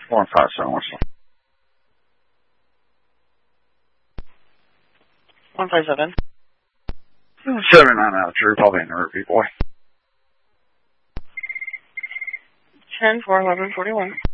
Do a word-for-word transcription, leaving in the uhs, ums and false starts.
One five seven one seven. One five seven. Seven nine out of true, probably in the repeat boy. Ten four eleven forty one.